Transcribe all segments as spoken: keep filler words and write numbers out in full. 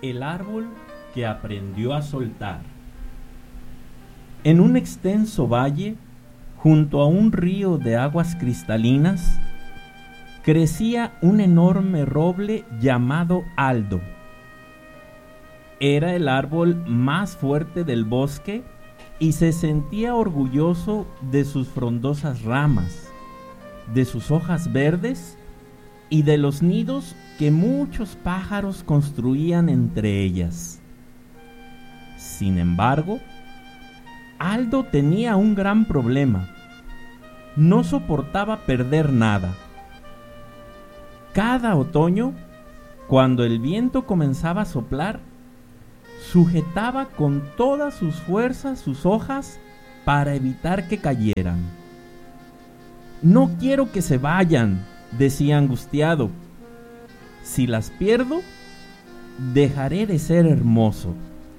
El árbol que aprendió a soltar. En un extenso valle, junto a un río de aguas cristalinas, crecía un enorme roble llamado Aldo. Era el árbol más fuerte del bosque y se sentía orgulloso de sus frondosas ramas, de sus hojas verdes y de los nidos que muchos pájaros construían entre ellas. Sin embargo, Aldo tenía un gran problema. No soportaba perder nada. Cada otoño, cuando el viento comenzaba a soplar, sujetaba con todas sus fuerzas sus hojas para evitar que cayeran. «No quiero que se vayan», decía angustiado. «Si las pierdo, dejaré de ser hermoso».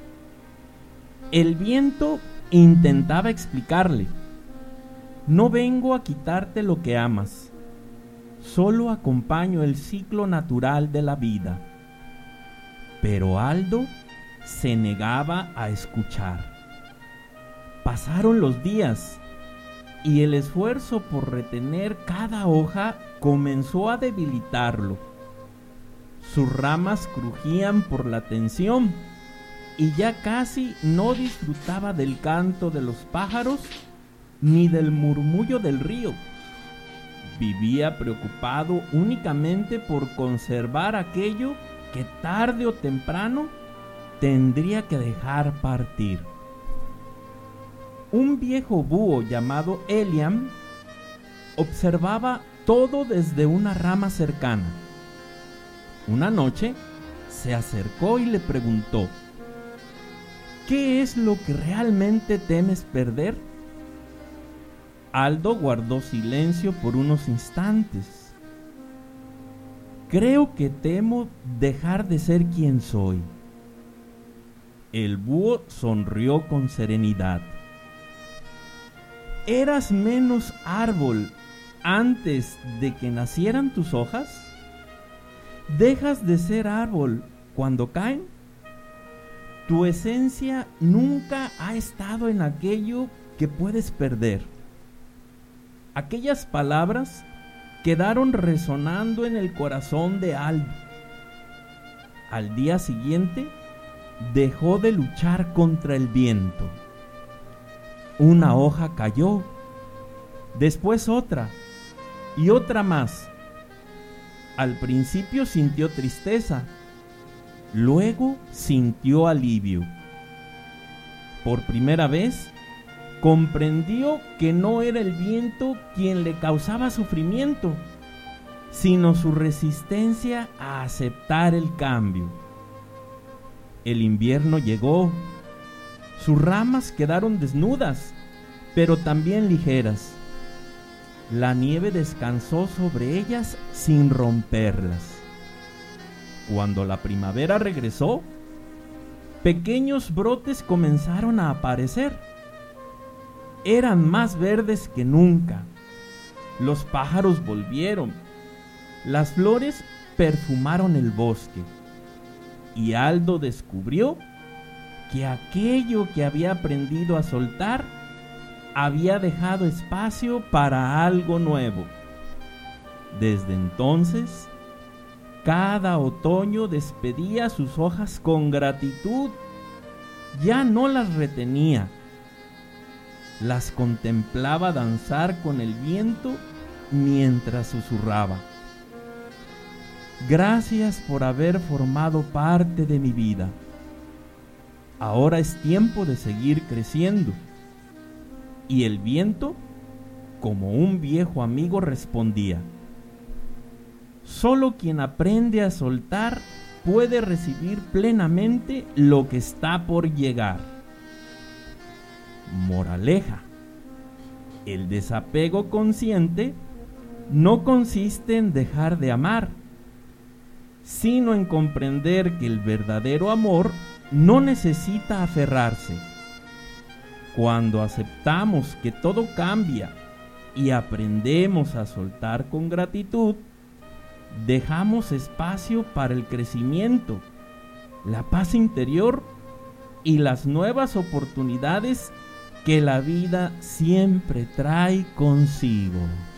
El viento intentaba explicarle: «No vengo a quitarte lo que amas, solo acompaño el ciclo natural de la vida». Pero Aldo se negaba a escuchar. Pasaron los días y el esfuerzo por retener cada hoja comenzó a debilitarlo. Sus ramas crujían por la tensión y ya casi no disfrutaba del canto de los pájaros ni del murmullo del río. Vivía preocupado únicamente por conservar aquello que tarde o temprano tendría que dejar partir. Un viejo búho llamado Eliam observaba todo desde una rama cercana. Una noche se acercó y le preguntó: «¿Qué es lo que realmente temes perder?». Aldo guardó silencio por unos instantes. «Creo que temo dejar de ser quien soy». El búho sonrió con serenidad. ¿Eras menos árbol antes de que nacieran tus hojas? ¿Dejas de ser árbol cuando caen? Tu esencia nunca ha estado en aquello que puedes perder». Aquellas palabras quedaron resonando en el corazón de Aldo. Al día siguiente, dejó de luchar contra el viento. Una hoja cayó, después otra y otra más. Al principio sintió tristeza, luego sintió alivio. Por primera vez, comprendió que no era el viento quien le causaba sufrimiento, sino su resistencia a aceptar el cambio. El invierno llegó. Sus ramas quedaron desnudas, pero también ligeras. La nieve descansó sobre ellas sin romperlas. Cuando la primavera regresó, pequeños brotes comenzaron a aparecer. Eran más verdes que nunca. Los pájaros volvieron. Las flores perfumaron el bosque. Y Aldo descubrió que aquello que había aprendido a soltar había dejado espacio para algo nuevo. Desde entonces, cada otoño despedía sus hojas con gratitud. Ya no las retenía. Las contemplaba danzar con el viento mientras susurraba: «Gracias por haber formado parte de mi vida. Ahora es tiempo de seguir creciendo». Y el viento, como un viejo amigo, respondía: «Solo quien aprende a soltar puede recibir plenamente lo que está por llegar». Moraleja: el desapego consciente no consiste en dejar de amar, sino en comprender que el verdadero amor no necesita aferrarse. Cuando aceptamos que todo cambia y aprendemos a soltar con gratitud, dejamos espacio para el crecimiento la paz interior y las nuevas oportunidades que la vida siempre trae consigo.